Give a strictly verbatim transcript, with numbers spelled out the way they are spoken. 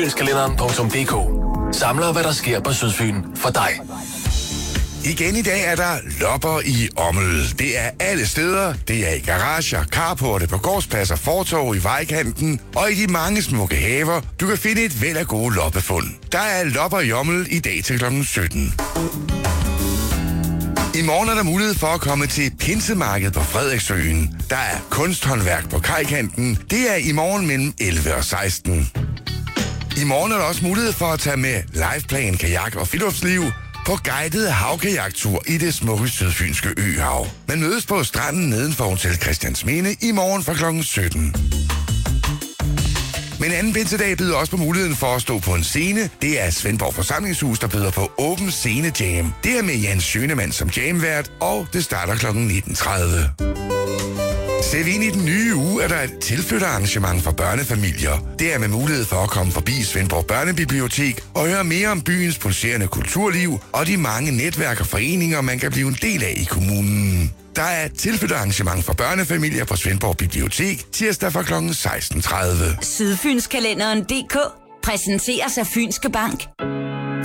Sydfynskalenderen punktum d k samler, hvad der sker på Sydfyn for dig. Igen i dag er der lopper i Ommel. Det er alle steder. Det er i garager, carporte, på gårdspladser, fortov, i vejkanten og i de mange smukke haver. Du kan finde et væld af gode loppefund. Der er lopper i Ommel i dag til klokken sytten. I morgen er der mulighed for at komme til Pinsemarkedet på Frederiksøen. Der er kunsthåndværk på kajkanten. Det er i morgen mellem elleve og seksten. I morgen er der også mulighed for at tage med liveplan, kajak og friluftsliv på guided havkajaktur i det smukke sydfynske øhav. Man mødes på stranden neden for Hotel Christiansminde i morgen fra klokken sytten. Men anden pinsedag byder også på muligheden for at stå på en scene. Det er Svendborg Forsamlingshus, der byder på Åben Scene Jam. Det er med Jens Schønemann som jamvært, og det starter klokken nitten tredive. Ser vi ind i den nye uge, er der et tilflytterarrangement for børnefamilier. Det er med mulighed for at komme forbi Svendborg Børnebibliotek og høre mere om byens pulserende kulturliv og de mange netværk og foreninger, man kan blive en del af i kommunen. Der er et tilflytterarrangement for børnefamilier på Svendborg Bibliotek tirsdag fra klokken seksten tredive. Sydfynskalenderen punktum d k præsenteres af Fynske Bank.